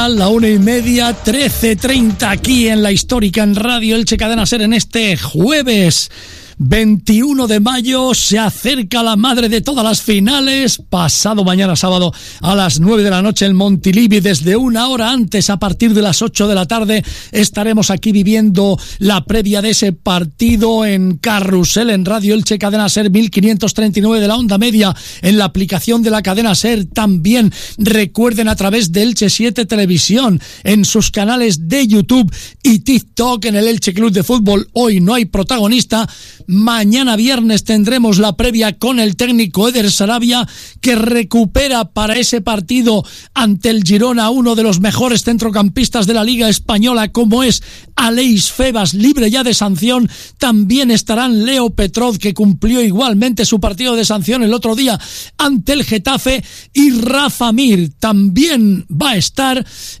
la 1:30, 13:30 aquí en la histórica en Radio Elche Cadena SER en este jueves 21 de mayo. Se acerca la madre de todas las finales. Pasado mañana sábado a las 9 de la noche en Montilivi. Desde una hora antes, a partir de las 8 de la tarde, estaremos aquí viviendo la previa de ese partido en Carrusel, en Radio Elche Cadena SER 1539 de la onda media, en la aplicación de la cadena SER. También recuerden, a través de Elche 7 Televisión, en sus canales de YouTube y TikTok, en el Elche Club de Fútbol. Hoy no hay protagonista. Mañana viernes tendremos la previa con el técnico Eder Sarabia, que recupera para ese partido ante el Girona uno de los mejores centrocampistas de la Liga Española, como es Aleix Febas, libre ya de sanción. También estarán Leo Petrov, que cumplió igualmente su partido de sanción el otro día ante el Getafe, y Rafa Mir también va a estar